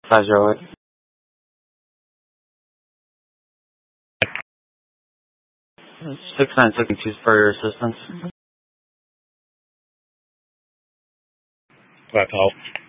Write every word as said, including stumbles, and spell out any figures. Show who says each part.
Speaker 1: five zero eight. six nine six two for your assistance.
Speaker 2: That's all.